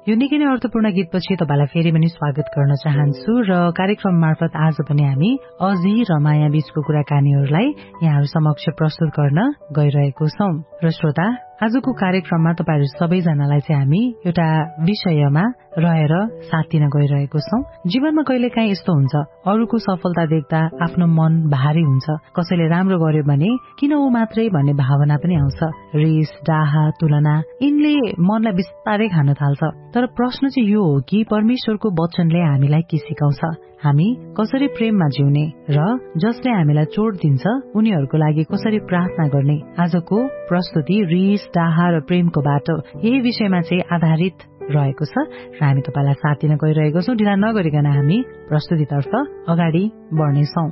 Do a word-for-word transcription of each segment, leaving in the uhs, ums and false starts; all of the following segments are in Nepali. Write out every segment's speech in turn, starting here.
यो निकै नै अर्थपूर्ण गीतपछि तपाईलाई फेरि पनि स्वागत गर्न चाहन्छु र कार्यक्रम मार्फत आज पनि हामी अजी र माया बीचको कुराकानीहरूलाई यहाँहरू समक्ष प्रस्तुत गर्न गइरहेको छौं। र श्रोता, आजको कार्यक्रममा तपाईहरू सबैजनालाई चाहिँ हामी एउटा विषयमा रहेर साथ दिन गइरहेको छौं। जीवनमा कहिलेकाहीँ यस्तो हुन्छ, अरूको सफलता देख्दा आफ्नो मन भारी हुन्छ। कसैले राम्रो गर्यो भने किन ऊ मात्रै भन्ने भावना पनि आउँछ। रिस, डाहा, तुलना यिनले मनलाई बिस्तारै खान थाल्छ। तर प्रश्न चाहिँ यो हो कि परमेश्वरको वचनले हामीलाई के सिकाउँछ, हामी कसरी प्रेममा जिउने र जसले हामीलाई चोट दिन्छ उनीहरूको लागि कसरी प्रार्थना गर्ने। आजको प्रस्तुति रिस, डाहा र प्रेमको बाटो यही विषयमा चाहिँ आधारित रहेको छ र हामी तपाईलाई साथ दिन गइरहेको छौं। ढिला नगरिकन हामी प्रस्तुतितर्फ अगाडि बढ्नेछौं।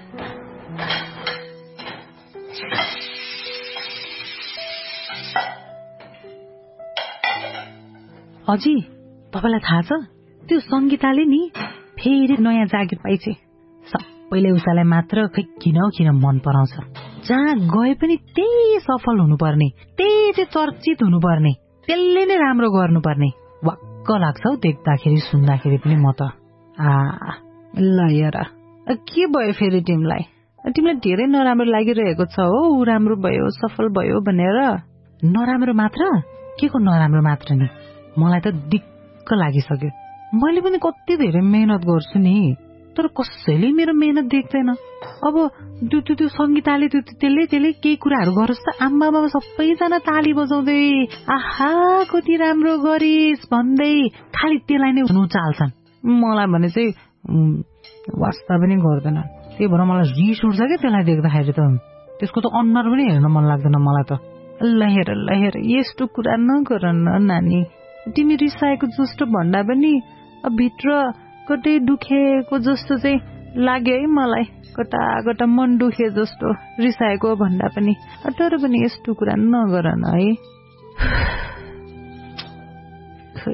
अजी, तपाईलाई थाहा छ त्यो संगीताले नि फेरि नयाँ जागिर पाइछे। सबैले उसलाई मात्र खै किन किन मन पराउँछ। जहाँ गए पनि त्यही सफल हुनुपर्ने, त्यही चाहिँ चर्चित हुनुपर्ने, त्यसले नै राम्रो गर्नुपर्ने वाक्क लाग्छ हौ देख्दाखेरि सुन्दाखेरि पनि। म त आ ल हेर के भयो फेरि तिमीलाई, तिमीलाई धेरै नराम्रो लागिरहेको छ हो। ऊ राम्रो भयो, सफल भयो भनेर। नराम्रो मात्र? के को नराम्रो मात्र नि, मलाई त दिक्क लागिसक्यो। मैले पनि कति धेरै मेहनत गर्छु नि, तर कसैले मेरो मेहनत देख्दैन। अब त्यो त्यो संगीताले त्यो त्यसले त्यसले केही कुराहरू गरोस् त आम्मा बाबा सबैजना ताली बजाउँदै आहा कति राम्रो गरिस् भन्दै खालि त्यसलाई नै हुनु चाल्छन्। मलाई भने चाहिँ वास्ता पनि गर्दैन। त्यही भएर मलाई रिस उठ्छ क्या त्यसलाई देख्दाखेरि त। त्यसको त अनुहार पनि हेर्न मन लाग्दैन मलाई त। ल हेर ल हेर, यस्तो कुरा नगर न नानी। तिमी रिसाएको जस्तो भन्दा पनि भित्र कतै दुखेको जस्तो चाहिँ लाग्यो है मलाई। कता कता मन दुखे जस्तो रिसाएको भन्दा पनि। तर पनि यस्तो कुरा नगर न है। खै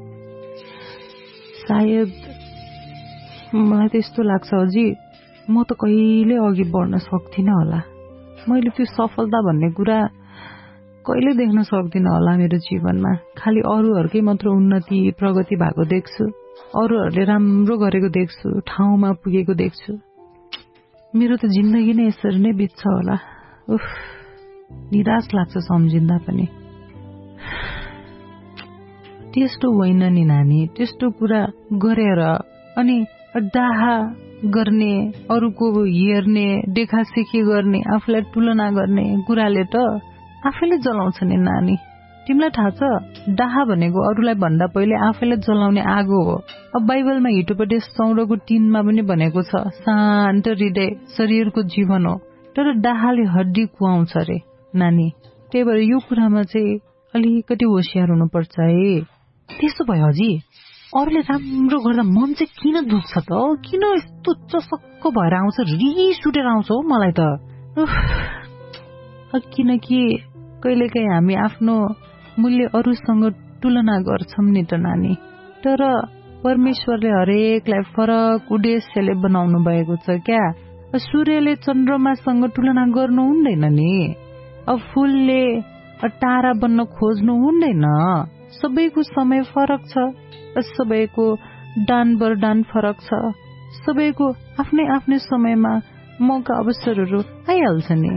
सायद मलाई त यस्तो लाग्छ अझै म त कहिले अघि बढ्न सक्दिनँ होला। मैले त्यो सफलता भन्ने कुरा कहिले देख्न सक्दिनँ होला मेरो जीवनमा। खालि अरूहरूकै मात्र उन्नति प्रगति भएको देख्छु, अरूहरूले राम्रो गरेको देख्छु, ठाउँमा पुगेको देख्छु। मेरो त जिन्दगी नै यसरी नै बित्छ होला। उफ, निराश लाग्छ सम्झिँदा पनि। त्यस्तो होइन नि नानी, त्यस्तो कुरा गरेर अनि डाहा गर्ने, अरूको हेर्ने, देखासेखी गर्ने, आफूलाई तुलना गर्ने कुराले त आफैले जलाउँछ नि नानी। तिमीलाई थाहा छ, डाहा भनेको अरूलाई भन्दा पहिले आफैले जलाउने आगो हो। अब बाइबलमा हितोपदेश चौधको तीनमा पनि भनेको छ, शान्त हृदय शरीरको जीवन हो, तर डाहाले हड्डी कुहाउँछ रे नानी। त्यही भएर यो कुरामा चाहिँ अलिकति होसियार हुनुपर्छ है। त्यसो भयो अझै अरूले राम्रो गर्दा मन चाहिँ किन दुख्छ त? किन यस्तो चसक्क भएर आउँछ, रिस उठेर आउँछ हो मलाई त। किनकि कहिलेकाहीँ हामी आफ्नो मूल्य अरूसँग तुलना गर्छौं नि त नानी। तर परमेश्वरले हरेकलाई फरक उद्देश्यले बनाउनु भएको छ क्या। सूर्यले चन्द्रमासँग तुलना गर्नु हुँदैन नि। अब फूलले तारा बन्न खोज्नु हुँदैन। सबैको समय फरक छ, सबैको दान वरदान फरक छ, सबैको आफ्नै आफ्नै समयमा मौका अवसरहरू आइहाल्छ नि।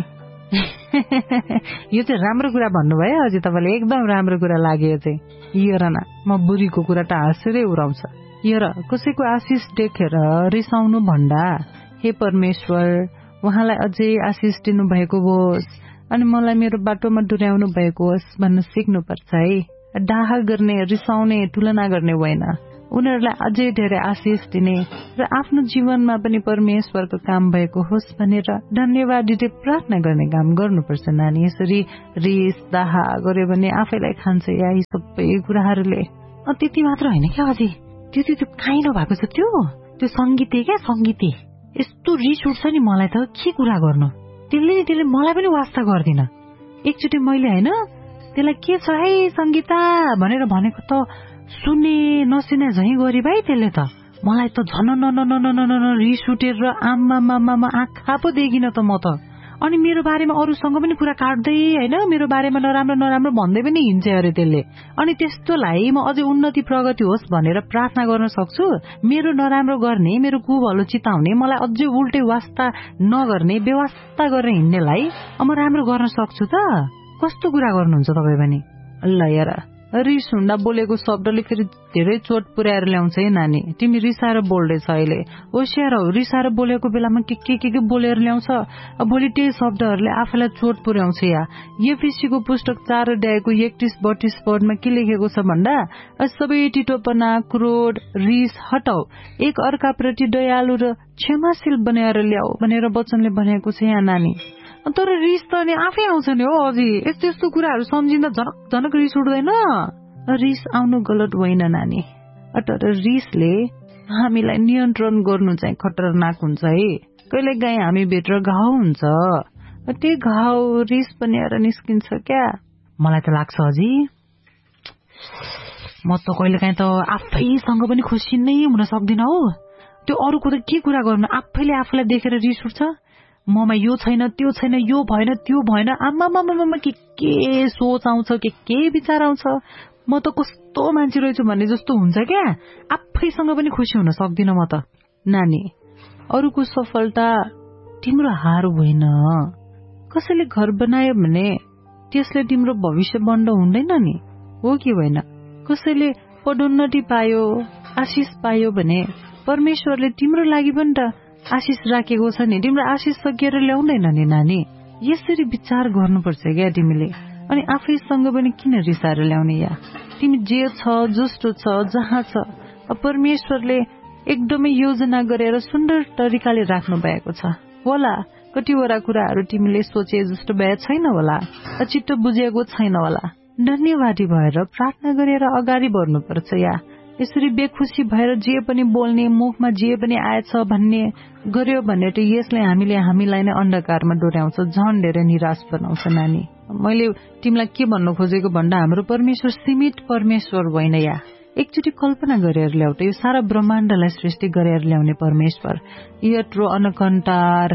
यो चाहिँ राम्रो कुरा भन्नुभयो अझै तपाईँले, एकदम राम्रो कुरा लाग्यो चाहिँ। यो र न, म बुढीको कुरा त हाँसेरै उडाउँछ। यो र कसैको आशिष देखेर रिसाउनु भन्दा हे परमेश्वर उहाँलाई अझै आशिष दिनु भएको होस् अनि मलाई मेरो बाटोमा डुर्याउनु भएको होस् भन्न सिक्नुपर्छ है। डाहा गर्ने, रिसाउने, तुलना गर्ने होइन, उनीहरूलाई अझै धेरै आशिष दिने र आफ्नो जीवनमा पनि परमेश्वरको काम भएको होस् भनेर धन्यवाद दिँदै प्रार्थना गर्ने काम गर्नुपर्छ नानी। यसरी रिस डाहा गर्यो भने आफैलाई खान्छ या यी सबै कुराहरूले। त्यति मात्र होइन क्या अझै, त्यो त्यो काहीँ नभएको छ त्यो त्यो सङ्गीते क्या सङ्गीते। यस्तो रिस उठ्छ नि मलाई त, के कुरा गर्नु। त्यसले त्यसले मलाई पनि वास्ता गर्दिन। एकचोटि मैले होइन त्यसलाई के छ है सङ्गीता भनेर भनेको त सुने नसुने झै गरी भाइ त्यसले त मलाई त झन न न न न न रिस उठेर आम्मा मामा आँखा पो देखिन त म त। अनि मेरो बारेमा अरूसँग पनि कुरा काट्दै होइन मेरो बारेमा नराम्रो नराम्रो भन्दै पनि हिँड्छ अरे त्यसले। अनि त्यस्तोलाई म अझै उन्नति प्रगति होस् भनेर प्रार्थना गर्न सक्छु? मेरो नराम्रो गर्ने, मेरो कुभलो चिताउने, मलाई अझै उल्टै वास्ता नगर्ने, व्यवस्था गरेर हिँड्नेलाई अब राम्रो गर्न सक्छु त? कस्तो कुरा गर्नुहुन्छ तपाईँ पनि? ल यार, रिस हुँदा बोलेको शब्दले फेरि धेरै चोट पुर्याएर ल्याउँछ है नानी। तिमी रिसाएर बोल्दैछ अहिले, होसियार हौ। रिसाएर बोलेको बेलामा के के के के बोलेर ल्याउँछ, भोलि त्यही शब्दहरूले आफैलाई चोट पुर्याउँछ। या एफिसीको पुस्तक चार अध्यायको एकतीस बत्तीस पदमा के लेखेको छ भन्दा, सबै टिटोपना, क्रोध, रिस हटाऊ, एक अर्काप्रति दयालु र क्षमाशील बनाएर ल्याऊ भनेर वचनले भनेको छ यहाँ नानी। तर रिस त नि आफै आउँछ नि हो अझै। यस्तो यस्तो कुराहरू सम्झिँदा झनक झनक रिस उठ्दैन? रिस आउनु गलत होइन नानी, तर रिसले हामीलाई नियन्त्रण गर्नु चाहिँ खतरनाक हुन्छ है। कहिले काहीँ हामी भित्र घाउ हुन्छ, त्यो घाउ रिस बनेर निस्किन्छ क्या। मलाई त लाग्छ अझै म त कहिले काहीँ त आफैसँग पनि खुसी नै हुन सक्दिन हौ। त्यो अरूको त के कुरा गर्नु, आफैले आफूलाई देखेर रिस उठ्छ। ममा यो छैन, त्यो छैन, यो भएन, त्यो भएन, आमामामामा के के सोच आउँछ, के के विचार आउँछ। म त कस्तो मान्छे रहेछु भन्ने जस्तो हुन्छ क्या। आफैसँग पनि खुसी हुन सक्दिन म त नानी। अरूको सफलता तिम्रो हार होइन। कसैले घर बनायो भने त्यसले तिम्रो भविष्य बन्द हुँदैन नि, हो कि होइन? कसैले पदोन्नति पायो, आशिष पायो भने परमेश्वरले तिम्रो लागि पनि त आशिष राखेको छ नि। तिम्रो आशिष सकिएर ल्याउँदैन नि नानी। यसरी विचार गर्नुपर्छ क्या तिमीले। अनि आफैसँग पनि किन रिसाएर ल्याउने? या तिमी जे छ, जस्तो छ, जहाँ छ, परमेश्वरले एकदमै योजना गरेर सुन्दर तरिकाले राख्नु भएको छ होला। कतिवटा कुराहरू तिमीले सोचे जस्तो भए छैन होला, चित्त बुझेको छैन होला। धन्यवादी भएर प्रार्थना गरेर अगाडि बढ्नुपर्छ। या यसरी बेखुसी भएर जे पनि बोल्ने, मुखमा जे पनि आएछ भन्ने गर्यो भने त यसले हामीले हामीलाई नै अन्धकारमा डोर्याउँछ, झन् धेरै निराश बनाउँछ नानी। मैले तिमीलाई के भन्नु खोजेको भन्दा, हाम्रो परमेश्वर सीमित परमेश्वर होइन। या एकचोटि कल्पना गरेर ल्याउ त, यो सारा ब्रह्माण्डलाई सृष्टि गरेर ल्याउने परमेश्वर, यत्रो अनकन्टार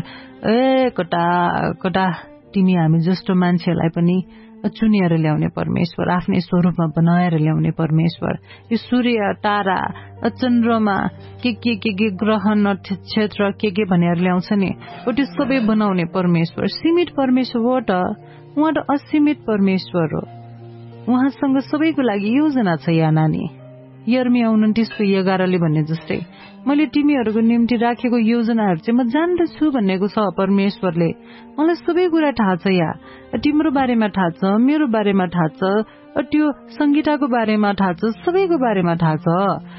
ए कटा कटा तिमी हामी जस्तो मान्छेलाई पनि चुनिएर ल्याउने परमेश्वर, आफ्नै स्वरूपमा बनाएर ल्याउने परमेश्वर, यो सूर्य, तारा, चन्द्रमा, के के के के ग्रह नक्षत्र के के भनेर ल्याउँछ नि, हो त्यो सबै बनाउने परमेश्वर सीमित परमेश्वर हो त। उहाँ त असीमित परमेश्वर हो। उहाँसँग सबैको लागि योजना छ या नानी। यर्मिया उन्तिसको एघारले भन्ने जस्तै, मैले तिमीहरूको निम्ति राखेको योजनाहरू चाहिँ म जान्दछु भन्नेको छ परमेश्वरले। मलाई सबै कुरा थाहा छ। या तिम्रो बारेमा थाहा छ, मेरो बारेमा थाहा छ, त्यो संगीताको बारेमा थाहा छ, सबैको बारेमा थाहा छ।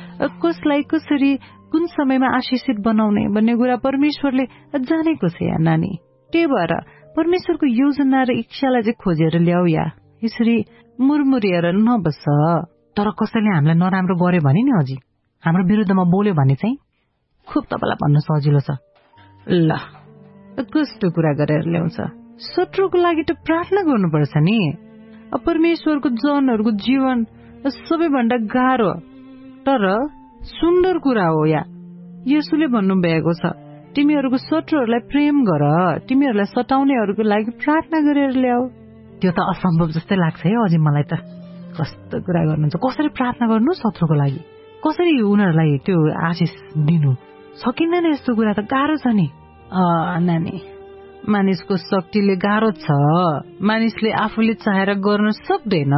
कसलाई कसरी कुन समयमा आशिषित बनाउने भन्ने कुरा परमेश्वरले जानेको छ या नानी। त्यही भएर परमेश्वरको योजना र इच्छालाई चाहिँ खोजेर ल्याऊ। या यसरी मुरमुरिएर नबस। तर कसैले हामीलाई नराम्रो गर्यो भने नि, अझै हाम्रो विरुद्धमा बोल्यो भने चाहिँ खुब तपाईँलाई भन्न सजिलो छ। ल कस्तो कुरा गरेर ल्याउँछ। शत्रुको लागि त प्रार्थना गर्नुपर्छ नि। परमेश्वरको जनहरूको जीवन सबैभन्दा गाह्रो तर सुन्दर कुरा हो। या येशूले भन्नुभएको छ, तिमीहरूको शत्रुहरूलाई प्रेम गर, तिमीहरूलाई सताउनेहरूको लागि प्रार्थना गरेर ल्याऊ। त्यो त असम्भव जस्तै लाग्छ है अझै मलाई त। कस्तो कुरा गर्नुहुन्छ। कसरी प्रार्थना गर्नु शत्रुको लागि, कसरी उनीहरूलाई त्यो आशिष दिनु सकिँदैन। यस्तो कुरा त गाह्रो छ नि नानी। मानिसको शक्तिले गाह्रो छ, मानिसले आफूले चाहेर गर्न सक्दैन।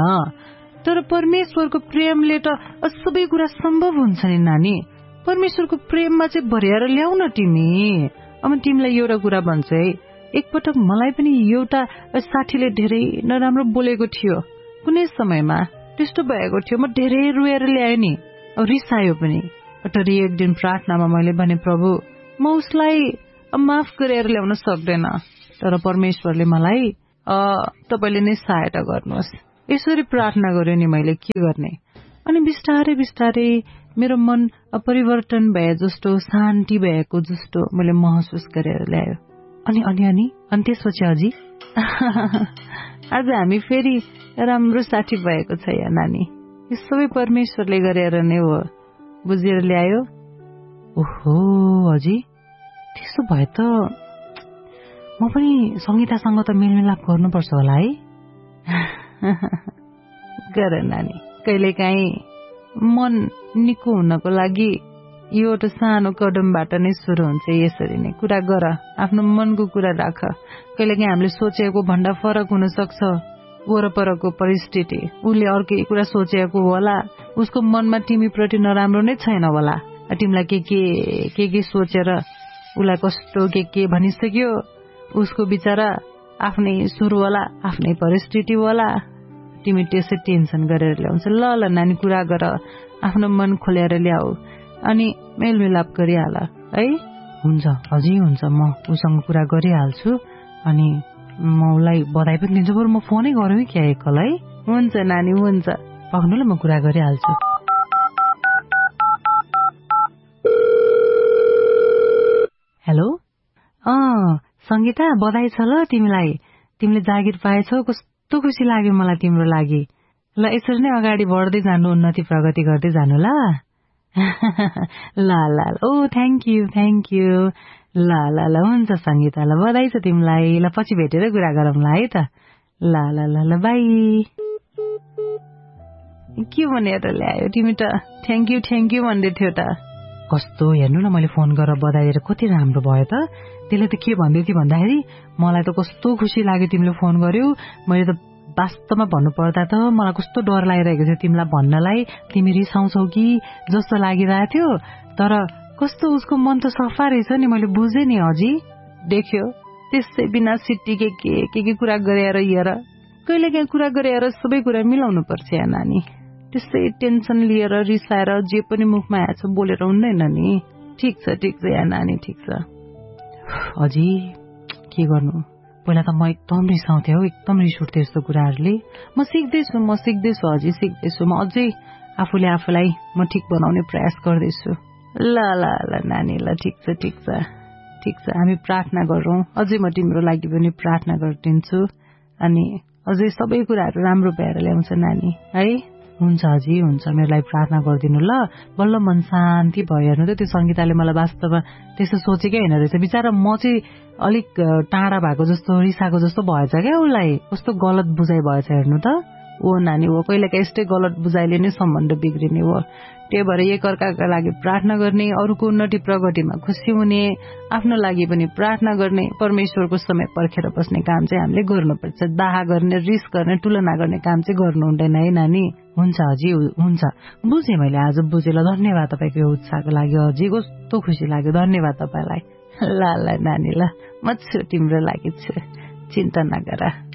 तर परमेश्वरको प्रेमले त सबै कुरा सम्भव हुन्छ नि नानी। परमेश्वरको प्रेममा चाहिँ भर्याएर ल्याउ न तिमी। अब तिमीलाई एउटा कुरा भन्छ है, एकपटक मलाई पनि एउटा साथीले धेरै नराम्रो बोलेको थियो। कुनै समयमा त्यस्तो भएको थियो, म धेरै रोएर ल्याएँ नि, रिसायो पनि। तर एक दिन प्रार्थनामा मैले भने, प्रभु म उसलाई माफ गरेर ल्याउन सक्दैन, तर परमेश्वरले मलाई तपाईले नै सहायता गर्नुहोस्। यसरी प्रार्थना गर्यो नि मैले, के गर्ने। अनि बिस्तारै बिस्तारै मेरो मन परिवर्तन भए जस्तो, शान्ति भएको जस्तो मैले महसुस गरेर ल्यायो। अनि अनि अनि अनि त्यसपछि अझै आज हामी फेरि राम्रो साथी भएको छ या नानी। यो सबै परमेश्वरले गरेर नै हो, बुझेर ल्यायो। ओहो अझै त्यसो भए त म म पनि संगीतासँग त मेलमिलाप गर्नुपर्छ होला है। गर नानी, कहिलेकाहीँ मन निको हुनको लागि एउटा सानो कदमबाट नै सुरु हुन्छ। यसरी नै कुरा गर, आफ्नो मनको कुरा राख। कहिलेकाहीँ हामीले सोचेको भन्दा फरक हुन सक्छ वरपरको परिस्थिति। उसले अर्कै कुरा सोचेको होला, उसको मनमा तिमीप्रति नराम्रो नै छैन होला। तिमीलाई के के के के सोचेर उसलाई कस्तो के के भनिसक्यो, उसको बिचारा आफ्नै सुरु होला, आफ्नै परिस्थिति होला। तिमी त्यसै टेन्सन गरेर ल्याउँछ। ल ल नानी, कुरा गर, आफ्नो मन खोलेर ल्याऊ, अनि मेलमिलाप गरिहाल है। हुन्छ हजुर, हुन्छ, म उसँग कुरा गरिहाल्छु। अनि म उसलाई बधाई पनि दिन्छु। बरु म फोनै गरौँ क्या एकल है। हुन्छ नानी, हुन्छ, पक्नु ल, म कुरा गरिहाल्छु। हेलो, अँ संगीता, बधाई छ ल तिमीलाई। तिमीले जागिर पाएछौ, कस्तो खुसी लाग्यो मलाई तिम्रो लागि। ल यसरी नै अगाडि बढ्दै जानु, उन्नति प्रगति गर्दै जानु ल। ल ल ओ थ्याङ्क यू थ्याङ्क यू। ल ल ल हुन्छ संगीता, ल बधाई छ तिमीलाई। ल पछि भेटेर कुरा गरौँला है त। ल ल ल ल बाई। के भनेर ल्यायो तिमी त? थ्याङ्क यू थ्याङ्क यू भन्दै थियो त। कस्तो, हेर्नु न, मैले फोन गरेर बधाई दिएर कति राम्रो भयो त। त्यसले त के भन्दै थियो भन्दाखेरि, मलाई त कस्तो खुसी लाग्यो तिमीले फोन गर्यौ। मैले त वास्तवमा भन्नुपर्दा त मलाई कस्तो डर लागिरहेको थियो तिमीलाई भन्नलाई, तिमी रिसाउँछौ कि जस्तो लागिरहेको थियो। तर कस्तो उसको मन त सफा रहेछ नि, मैले बुझेँ नि। अझै देख्यो, त्यसै बिना सिट्टी के के के के कुरा गरेर हेर। कहिलेकाहीँ कुरा गरेर सबै कुरा मिलाउनु पर्छ या नानी। त्यसै टेन्सन लिएर रिसाएर जे पनि मुखमा आएछ बोलेर हुँदैन नि। ठिक छ ठिक छ या नानी, ठिक छ। अझै के गर्नु, पहिला त म एकदम रिसाउँथेँ हौ, एकदम रिस उठ्थ्यो यस्तो कुराहरूले। म सिक्दैछु म सिक्दैछु अझै सिक्दैछु। म अझै आफूले आफूलाई म ठिक बनाउने प्रयास गर्दैछु। ल ल ल नानी, ल ठिक छ ठिक छ ठिक छ। हामी प्रार्थना गरौँ। अझै म तिम्रो लागि पनि प्रार्थना गरिदिन्छु। अनि अझै सबै कुराहरू राम्रो भएर ल्याउँछ नानी है। हुन्छ अझै, हुन्छ, मेरो लागि प्रार्थना गरिदिनु ल। बल्ल मन शान्ति भयो। हेर्नु त, त्यो संगीताले मलाई वास्तवमा त्यसो सोचेकै होइन रहेछ। बिचारा म चाहिँ अलिक टाढा भएको जस्तो, रिसाएको जस्तो भएछ क्या उसलाई। कस्तो गलत बुझाइ भएछ हेर्नु त। ओ नानी, हो कहिलेकाहीँ यस्तै गलत बुझाइले नै सम्बन्ध बिग्रिने हो। त्यही भएर एकअर्काका लागि प्रार्थना गर्ने, अरूको उन्नति प्रगतिमा खुसी हुने, आफ्नो लागि पनि प्रार्थना गर्ने, परमेश्वरको समय पर्खेर बस्ने काम चाहिँ हामीले गर्नुपर्छ। दाहा गर्ने, रिस गर्ने, तुलना गर्ने काम चाहिँ गर्नु हुँदैन है नानी। हुन्छ अझै, हुन्छ, बुझेँ मैले, आज बुझेँ। ल धन्यवाद तपाईँको यो उत्साहको लागि। अझै कस्तो खुसी लाग्यो, धन्यवाद तपाईँलाई। ल ल नानी, ल म छु, तिम्रो लागि छु, चिन्ता नगर।